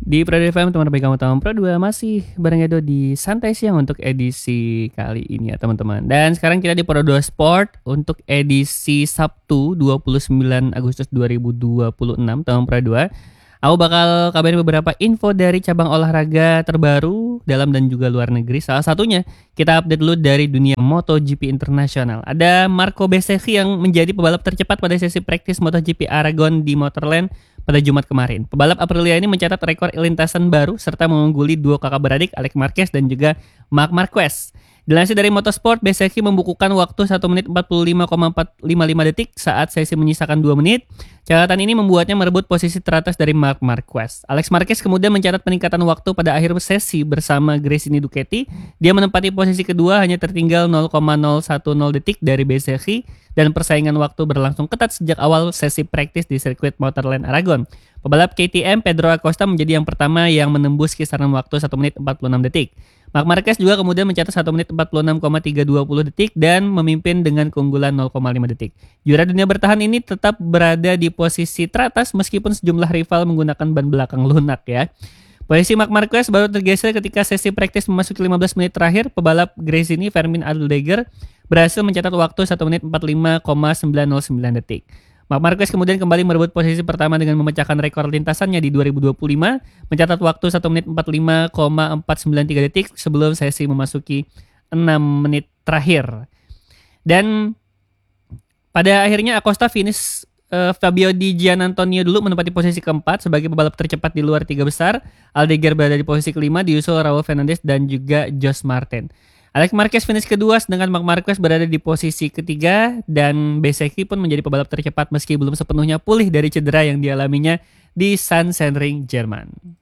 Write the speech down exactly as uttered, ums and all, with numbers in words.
Di Pro dua F M, teman pegang utama Pro dua masih bareng Edo di Santai Siang untuk edisi kali ini ya teman-teman. Dan sekarang kita di Pro dua Sport untuk edisi Sabtu dua puluh sembilan Agustus dua ribu dua puluh enam teman Pro dua. Aku bakal kabarin beberapa info dari cabang olahraga terbaru dalam dan juga luar negeri. Salah satunya kita update dulu dari dunia MotoGP internasional. Ada Marco Bezzecchi yang menjadi pebalap tercepat pada sesi praktis MotoGP Aragon di Motorland pada Jumat kemarin. Pebalap Aprilia ini mencatat rekor lintasan baru serta mengungguli dua kakak beradik Alex Marquez dan juga Marc Marquez. Dilansir dari Motorsport, Bezzecchi membukukan waktu satu menit empat puluh lima koma empat lima lima detik saat sesi menyisakan dua menit. Catatan ini membuatnya merebut posisi teratas dari Marc Marquez. Alex Marquez kemudian mencatat peningkatan waktu pada akhir sesi bersama Gresini Ducati. Dia menempati posisi kedua hanya tertinggal nol koma nol satu nol detik dari Bezzecchi dan persaingan waktu berlangsung ketat sejak awal sesi praktis di sirkuit Motorland Aragon. Pebalap K T M Pedro Acosta menjadi yang pertama yang menembus kisaran waktu satu menit empat puluh enam detik. Marc Marquez juga kemudian mencatat satu menit empat puluh enam koma tiga dua nol detik dan memimpin dengan keunggulan nol koma lima detik. Juara dunia bertahan ini tetap berada di posisi teratas meskipun sejumlah rival menggunakan ban belakang lunak ya. Posisi Marc Marquez baru tergeser ketika sesi praktis memasuki lima belas menit terakhir. Pebalap Gresini Fermin Aldeguer berhasil mencatat waktu satu menit empat puluh lima koma sembilan nol sembilan detik. Marc Marquez kemudian kembali merebut posisi pertama dengan memecahkan rekor lintasannya di dua ribu dua puluh lima, mencatat waktu satu menit empat puluh lima koma empat sembilan tiga detik sebelum sesi memasuki enam menit terakhir. Dan pada akhirnya Acosta finish uh, Fabio Di Giannantonio dulu menempati posisi keempat sebagai pebalap tercepat di luar tiga besar. Aldeguer berada di posisi kelima, diusul Raul Fernandez dan juga Josh Martin. Alex Marquez finish kedua sedangkan Marc Marquez berada di posisi ketiga dan Bezzecchi pun menjadi pebalap tercepat meski belum sepenuhnya pulih dari cedera yang dialaminya di Sachsenring, Jerman.